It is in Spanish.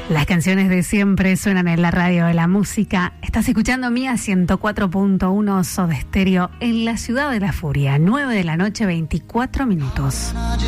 Las canciones de siempre suenan en la radio de la música. Estás escuchando Mía 104.1 Soda Stereo en la ciudad de la furia. 9 de la noche, 24 minutos.